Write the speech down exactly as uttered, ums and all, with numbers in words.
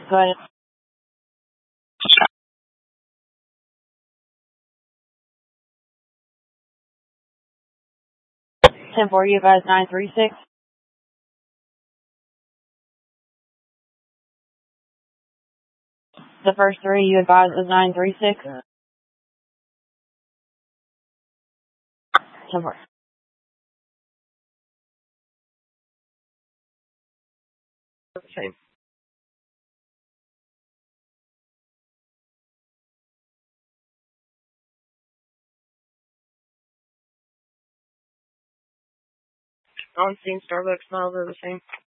Go ahead. ten four, you advise nine three six. The first three you advise is nine three six. ten four. Same. On scene Starbucks smiles are the same.